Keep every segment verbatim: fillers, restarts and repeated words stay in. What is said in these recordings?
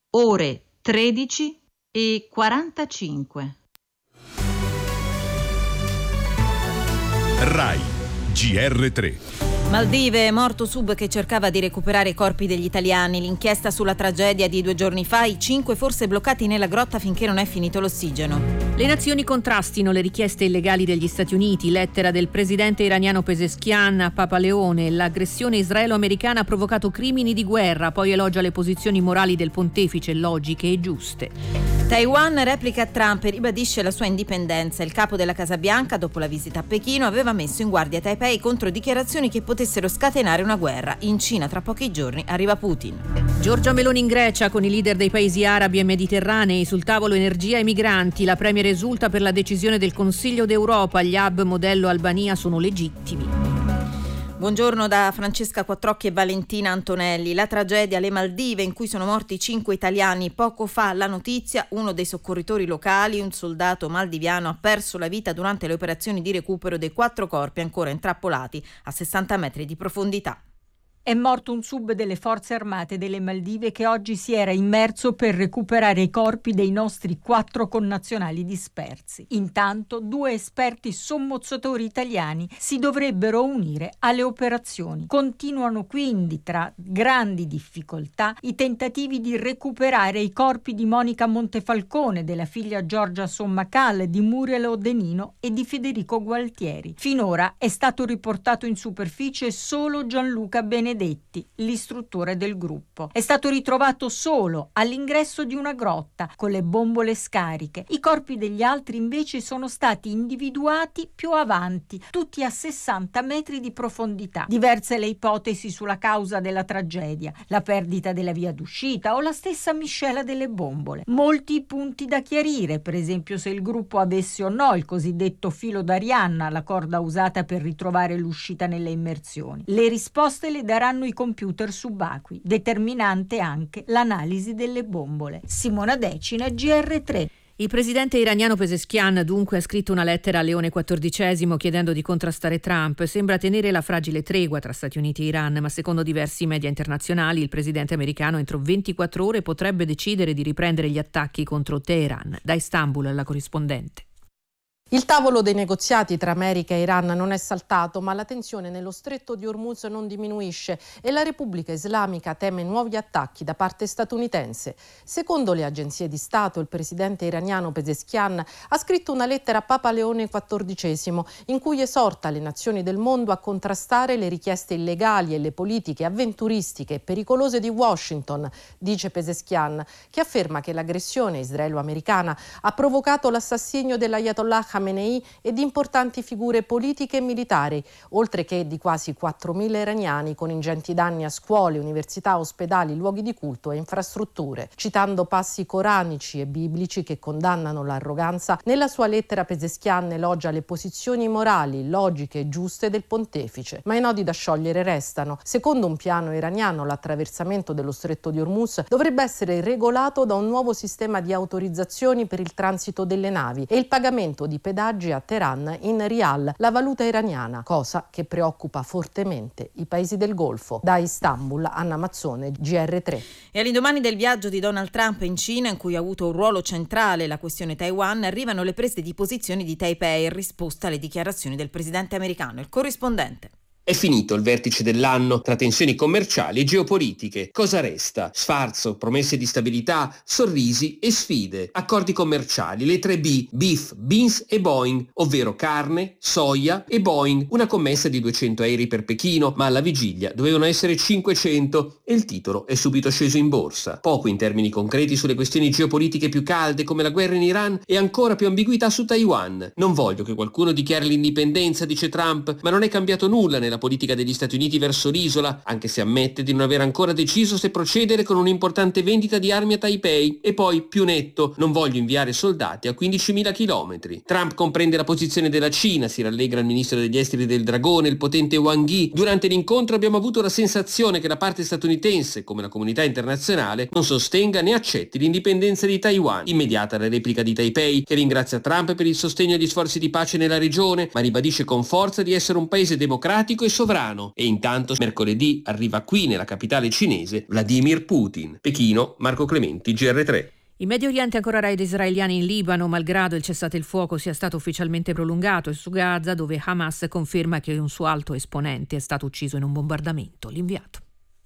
ore tredici e quarantacinque. Rai G R tre. Maldive, morto sub che cercava di recuperare i corpi degli italiani. L'inchiesta sulla tragedia di due giorni fa, i cinque forse bloccati nella grotta finché non è finito l'ossigeno. Le nazioni contrastino le richieste illegali degli Stati Uniti, lettera del presidente iraniano Pezeshkian a Papa Leone. L'aggressione israelo-americana ha provocato crimini di guerra, poi elogia le posizioni morali del pontefice, logiche e giuste. Taiwan replica Trump e ribadisce la sua indipendenza. Il capo della Casa Bianca, dopo la visita a Pechino, aveva messo in guardia Taipei contro dichiarazioni che potessero scatenare una guerra. In Cina tra pochi giorni arriva Putin. Giorgia Meloni in Grecia con i leader dei paesi arabi e mediterranei, sul tavolo energia e migranti. La premier esulta per la decisione del Consiglio d'Europa, gli hub modello Albania sono legittimi. Buongiorno da Francesca Quattrocchi e Valentina Antonelli. La tragedia alle Maldive in cui sono morti cinque italiani. Poco fa la notizia, uno dei soccorritori locali, un soldato maldiviano, ha perso la vita durante le operazioni di recupero dei quattro corpi ancora intrappolati a sessanta metri di profondità. È morto un sub delle forze armate delle Maldive che oggi si era immerso per recuperare i corpi dei nostri quattro connazionali dispersi. Intanto due esperti sommozzatori italiani si dovrebbero unire alle operazioni. Continuano quindi tra grandi difficoltà i tentativi di recuperare i corpi di Monica Montefalcone, della figlia Giorgia Sommacal, di Muriel Odenino e di Federico Gualtieri. Finora è stato riportato in superficie solo Gianluca Benedetti, l'istruttore del gruppo. È stato ritrovato solo all'ingresso di una grotta con le bombole scariche. I corpi degli altri invece sono stati individuati più avanti, tutti a sessanta metri di profondità. Diverse le ipotesi sulla causa della tragedia, la perdita della via d'uscita o la stessa miscela delle bombole. Molti i punti da chiarire, per esempio se il gruppo avesse o no il cosiddetto filo d'Arianna, la corda usata per ritrovare l'uscita nelle immersioni. Le risposte le daranno i computer subacquei, determinante anche l'analisi delle bombole. Simona Decina, G R tre. Il presidente iraniano Pezeshkian dunque ha scritto una lettera a Leone quattordicesimo chiedendo di contrastare Trump. Sembra tenere la fragile tregua tra Stati Uniti e Iran, ma secondo diversi media internazionali il presidente americano entro ventiquattro ore potrebbe decidere di riprendere gli attacchi contro Teheran. Da Istanbul la corrispondente. Il tavolo dei negoziati tra America e Iran non è saltato, ma la tensione nello stretto di Hormuz non diminuisce e la Repubblica Islamica teme nuovi attacchi da parte statunitense. Secondo le agenzie di Stato, il presidente iraniano Pezeshkian ha scritto una lettera a Papa Leone quattordicesimo in cui esorta le nazioni del mondo a contrastare le richieste illegali e le politiche avventuristiche e pericolose di Washington, dice Pezeshkian, che afferma che l'aggressione israelo-americana ha provocato l'assassinio dell'Ayatollah Khamenei e di importanti figure politiche e militari, oltre che di quasi quattromila iraniani con ingenti danni a scuole, università, ospedali, luoghi di culto e infrastrutture. Citando passi coranici e biblici che condannano l'arroganza, nella sua lettera Pezeshkian elogia le posizioni morali, logiche e giuste del pontefice. Ma i nodi da sciogliere restano. Secondo un piano iraniano, l'attraversamento dello stretto di Hormuz dovrebbe essere regolato da un nuovo sistema di autorizzazioni per il transito delle navi e il pagamento di pedaggi a Teheran in rial, la valuta iraniana, cosa che preoccupa fortemente i paesi del Golfo. Da Istanbul, Anna Mazzone, G R tre. E all'indomani del viaggio di Donald Trump in Cina, in cui ha avuto un ruolo centrale la questione Taiwan, arrivano le prese di posizione di Taipei in risposta alle dichiarazioni del presidente americano. Il corrispondente. È finito il vertice dell'anno tra tensioni commerciali e geopolitiche. Cosa resta? Sfarzo, promesse di stabilità, sorrisi e sfide. Accordi commerciali, le tre B, beef, beans e Boeing, ovvero carne, soia e Boeing. Una commessa di duecento aerei per Pechino, ma alla vigilia dovevano essere cinquecento e il titolo è subito sceso in borsa. Poco in termini concreti sulle questioni geopolitiche più calde come la guerra in Iran e ancora più ambiguità su Taiwan. Non voglio che qualcuno dichiari l'indipendenza, dice Trump, ma non è cambiato nulla nella politica degli Stati Uniti verso l'isola, anche se ammette di non aver ancora deciso se procedere con un'importante vendita di armi a Taipei. E poi, più netto, non voglio inviare soldati a quindicimila chilometri. Trump comprende la posizione della Cina, si rallegra il ministro degli esteri del Dragone, il potente Wang Yi. Durante l'incontro abbiamo avuto la sensazione che la parte statunitense, come la comunità internazionale, non sostenga né accetti l'indipendenza di Taiwan. Immediata la replica di Taipei, che ringrazia Trump per il sostegno agli sforzi di pace nella regione, ma ribadisce con forza di essere un paese democratico politico e sovrano. E intanto mercoledì arriva qui nella capitale cinese Vladimir Putin. Pechino, Marco Clementi, G R tre. In Medio Oriente ancora raid israeliani in Libano, malgrado il cessate il fuoco sia stato ufficialmente prolungato, e su Gaza, dove Hamas conferma che un suo alto esponente è stato ucciso in un bombardamento. L'inviato.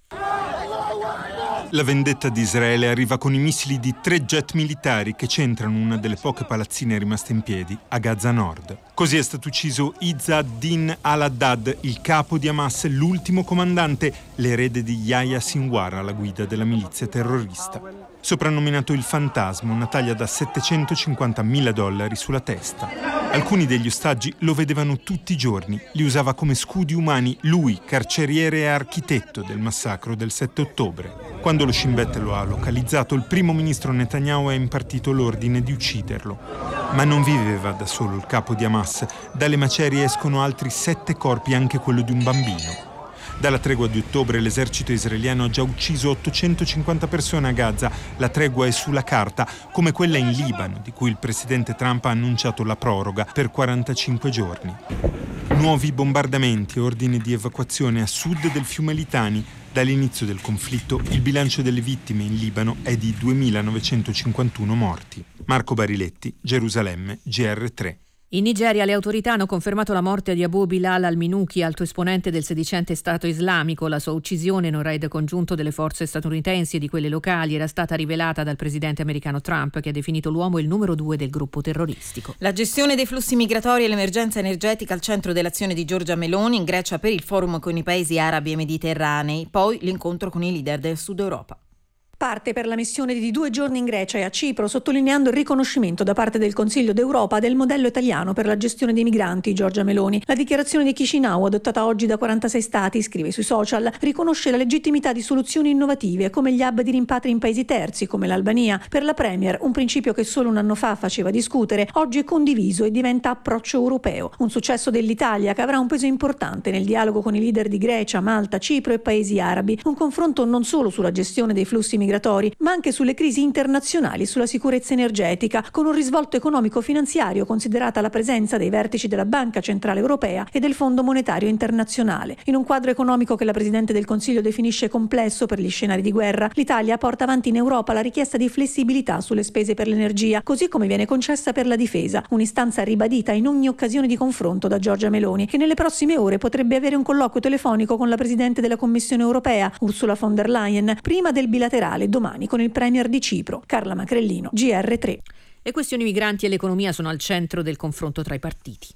La vendetta di Israele arriva con i missili di tre jet militari che centrano una delle poche palazzine rimaste in piedi a Gaza Nord. Così è stato ucciso Izz ad-Din al-Haddad, il capo di Hamas, l'ultimo comandante, l'erede di Yahya Sinwar alla guida della milizia terrorista. Soprannominato il Fantasma, una taglia da settecentocinquantamila dollari sulla testa. Alcuni degli ostaggi lo vedevano tutti i giorni, li usava come scudi umani lui, carceriere e architetto del massacro del sette ottobre. Quando lo Shin Bet lo ha localizzato, il primo ministro Netanyahu ha impartito l'ordine di ucciderlo. Ma non viveva da solo il capo di Hamas. Dalle macerie escono altri sette corpi, anche quello di un bambino. Dalla tregua di ottobre l'esercito israeliano ha già ucciso ottocentocinquanta persone a Gaza. La tregua è sulla carta, come quella in Libano, di cui il presidente Trump ha annunciato la proroga per quarantacinque giorni. Nuovi bombardamenti e ordini di evacuazione a sud del fiume Litani. Dall'inizio del conflitto il bilancio delle vittime in Libano è di duemilanovecentocinquantuno morti. Marco Bariletti, Gerusalemme, G R tre. In Nigeria le autorità hanno confermato la morte di Abu Bilal al-Minuki, alto esponente del sedicente Stato islamico. La sua uccisione in un raid congiunto delle forze statunitensi e di quelle locali era stata rivelata dal presidente americano Trump, che ha definito l'uomo il numero due del gruppo terroristico. La gestione dei flussi migratori e l'emergenza energetica al centro dell'azione di Giorgia Meloni in Grecia per il forum con i paesi arabi e mediterranei, poi l'incontro con i leader del Sud Europa. Parte per la missione di due giorni in Grecia e a Cipro, sottolineando il riconoscimento da parte del Consiglio d'Europa del modello italiano per la gestione dei migranti, Giorgia Meloni. La dichiarazione di Chișinău, adottata oggi da quarantasei stati, scrive sui social, riconosce la legittimità di soluzioni innovative come gli hub di rimpatri in paesi terzi come l'Albania. Per la Premier, un principio che solo un anno fa faceva discutere, oggi è condiviso e diventa approccio europeo. Un successo dell'Italia che avrà un peso importante nel dialogo con i leader di Grecia, Malta, Cipro e paesi arabi. Un confronto non solo sulla gestione dei flussi migratori, ma anche sulle crisi internazionali e sulla sicurezza energetica, con un risvolto economico-finanziario considerata la presenza dei vertici della Banca Centrale Europea e del Fondo Monetario Internazionale. In un quadro economico che la Presidente del Consiglio definisce complesso per gli scenari di guerra, l'Italia porta avanti in Europa la richiesta di flessibilità sulle spese per l'energia, così come viene concessa per la difesa, un'istanza ribadita in ogni occasione di confronto da Giorgia Meloni, che nelle prossime ore potrebbe avere un colloquio telefonico con la Presidente della Commissione Europea, Ursula von der Leyen, prima del bilaterale domani con il Premier di Cipro. Carla Macrellino, G R tre. Le questioni migranti e l'economia sono al centro del confronto tra i partiti.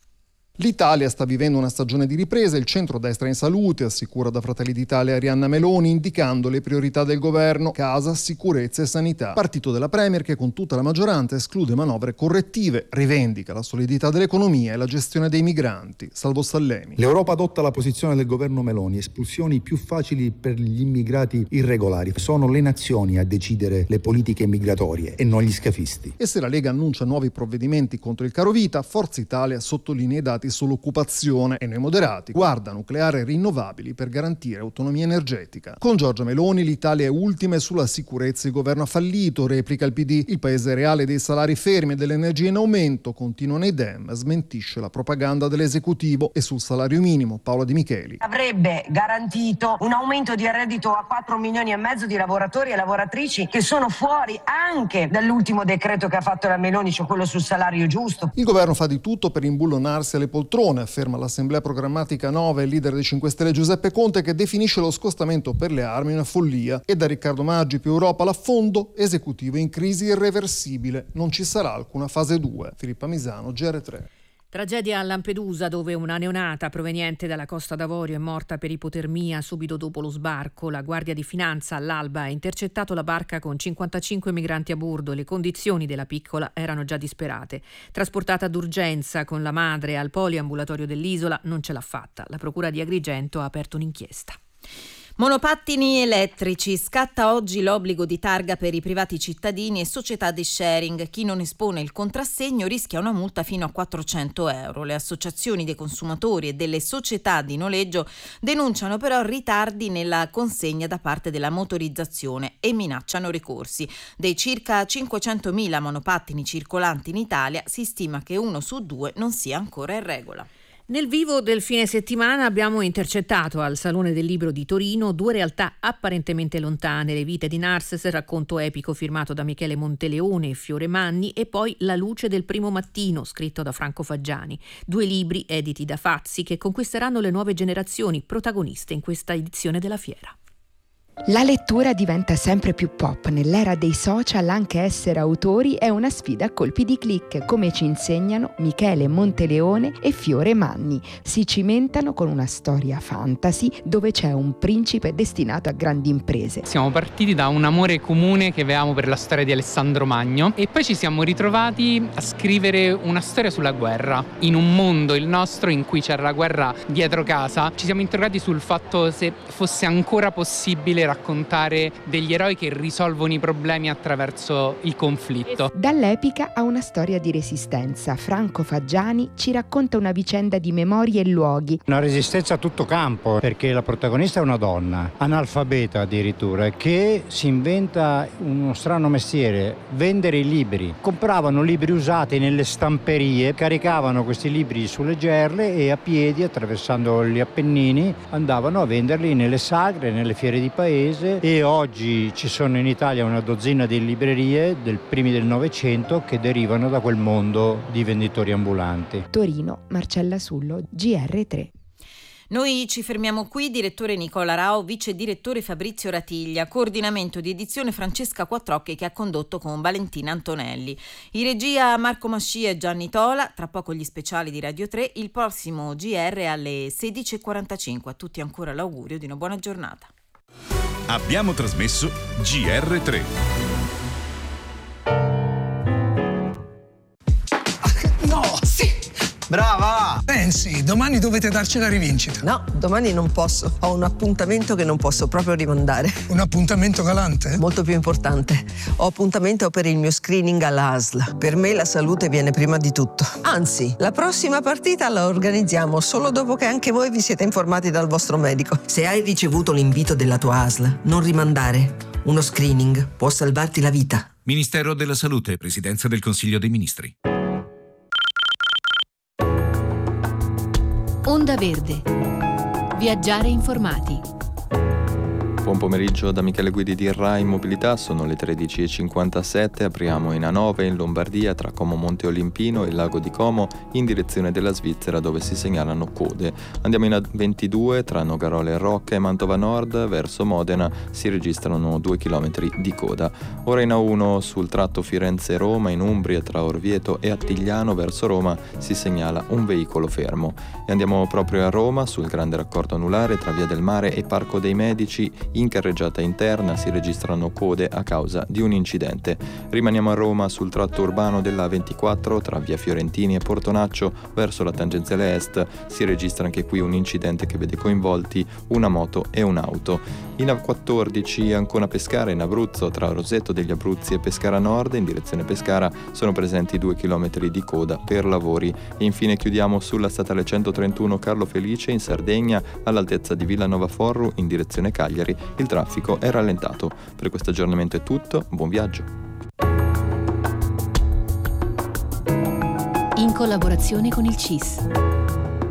L'Italia sta vivendo una stagione di ripresa, il centrodestra in salute, assicura da Fratelli d'Italia Arianna Meloni, indicando le priorità del governo: casa, sicurezza e sanità. Partito della Premier che con tutta la maggioranza esclude manovre correttive, rivendica la solidità dell'economia e la gestione dei migranti. Salvo Sallemi. L'Europa adotta la posizione del governo Meloni: espulsioni più facili per gli immigrati irregolari. Sono le nazioni a decidere le politiche migratorie e non gli scafisti. E se la Lega annuncia nuovi provvedimenti contro il carovita, Forza Italia sottolinea i dati sull'occupazione e noi moderati guarda nucleare rinnovabili per garantire autonomia energetica. Con Giorgia Meloni l'Italia è ultima e sulla sicurezza il governo ha fallito, replica il P D. Il paese reale dei salari fermi e dell'energia in aumento, continuano i Dem, smentisce la propaganda dell'esecutivo. E sul salario minimo Paola Di Micheli. Avrebbe garantito un aumento di reddito a quattro milioni e mezzo di lavoratori e lavoratrici che sono fuori anche dall'ultimo decreto che ha fatto la Meloni, cioè quello sul salario giusto. Il governo fa di tutto per imbullonarsi alle poltrone, afferma l'Assemblea Programmatica nove, il leader dei cinque Stelle Giuseppe Conte, che definisce lo scostamento per le armi una follia. E da Riccardo Maggi, più Europa, l'affondo, esecutivo in crisi irreversibile. Non ci sarà alcuna fase due. Filippa Misano, G R tre. Tragedia a Lampedusa, dove una neonata proveniente dalla Costa d'Avorio è morta per ipotermia subito dopo lo sbarco. La Guardia di Finanza all'alba ha intercettato la barca con cinquantacinque migranti a bordo. Le condizioni della piccola erano già disperate. Trasportata d'urgenza con la madre al poliambulatorio dell'isola, non ce l'ha fatta. La Procura di Agrigento ha aperto un'inchiesta. Monopattini elettrici. Scatta oggi l'obbligo di targa per i privati cittadini e società di sharing. Chi non espone il contrassegno rischia una multa fino a quattrocento euro. Le associazioni dei consumatori e delle società di noleggio denunciano però ritardi nella consegna da parte della motorizzazione e minacciano ricorsi. Dei circa cinquecentomila monopattini circolanti in Italia si stima che uno su due non sia ancora in regola. Nel vivo del fine settimana abbiamo intercettato al Salone del Libro di Torino due realtà apparentemente lontane: Le vite di Narses, racconto epico firmato da Michele Monteleone e Fiore Manni, e poi La luce del primo mattino, scritto da Franco Faggiani. Due libri editi da Fazzi che conquisteranno le nuove generazioni, protagoniste in questa edizione della fiera. La lettura diventa sempre più pop. Nell'era dei social anche essere autori è una sfida a colpi di click, come ci insegnano Michele Monteleone e Fiore Manni. Si cimentano con una storia fantasy dove c'è un principe destinato a grandi imprese. Siamo partiti da un amore comune che avevamo per la storia di Alessandro Magno e poi ci siamo ritrovati a scrivere una storia sulla guerra. In un mondo, il nostro, in cui c'era la guerra dietro casa, ci siamo interrogati sul fatto se fosse ancora possibile raccontare degli eroi che risolvono i problemi attraverso il conflitto. Dall'epica a una storia di resistenza, Franco Faggiani ci racconta una vicenda di memorie e luoghi. Una resistenza a tutto campo, perché la protagonista è una donna, analfabeta addirittura, che si inventa uno strano mestiere: vendere i libri. Compravano libri usati nelle stamperie, caricavano questi libri sulle gerle e a piedi, attraversando gli Appennini, andavano a venderli nelle sagre, nelle fiere di paese. E oggi ci sono in Italia una dozzina di librerie del primi del Novecento che derivano da quel mondo di venditori ambulanti. Torino, Marcella Sullo, G R tre. Noi ci fermiamo qui. Direttore Nicola Rao, vice direttore Fabrizio Ratiglia, coordinamento di edizione Francesca Quattrocchi, che ha condotto con Valentina Antonelli. In regia Marco Mascia e Gianni Tola. Tra poco gli speciali di Radio tre, il prossimo G R alle sedici e quarantacinque. A tutti ancora l'augurio di una buona giornata. Abbiamo trasmesso G R tre. No, sì! Brava! Pensi, domani dovete darci la rivincita. No, domani non posso. Ho un appuntamento che non posso proprio rimandare. Un appuntamento galante? Molto più importante. Ho appuntamento per il mio screening all'A S L. Per me la salute viene prima di tutto. Anzi, la prossima partita la organizziamo solo dopo che anche voi vi siete informati dal vostro medico. Se hai ricevuto l'invito della tua A S L, non rimandare. Uno screening può salvarti la vita. Ministero della Salute, Presidenza del Consiglio dei Ministri. Onda Verde. Viaggiare informati. Buon pomeriggio da Michele Guidi di Rai Mobilità, sono le tredici e cinquantasette, apriamo in A nove in Lombardia tra Como Monte Olimpino e il lago di Como in direzione della Svizzera, dove si segnalano code. Andiamo in A ventidue tra Nogarola e Rocca e Mantova Nord verso Modena, si registrano due chilometri di coda. Ora in A uno sul tratto Firenze-Roma in Umbria tra Orvieto e Attigliano verso Roma si segnala un veicolo fermo. E andiamo proprio a Roma sul grande raccordo anulare tra Via del Mare e Parco dei Medici. In carreggiata interna si registrano code a causa di un incidente. Rimaniamo a Roma sul tratto urbano della A ventiquattro tra Via Fiorentini e Portonaccio verso la tangenziale est. Si registra anche qui un incidente che vede coinvolti una moto e un'auto. In A quattordici Ancona Pescara in Abruzzo tra Rosetto degli Abruzzi e Pescara Nord in direzione Pescara sono presenti due chilometri di coda per lavori. E infine chiudiamo sulla statale centotrentuno Carlo Felice in Sardegna all'altezza di Villanova Forru in direzione Cagliari. Il traffico è rallentato. Per questo aggiornamento è tutto, buon viaggio. In collaborazione con il C I S.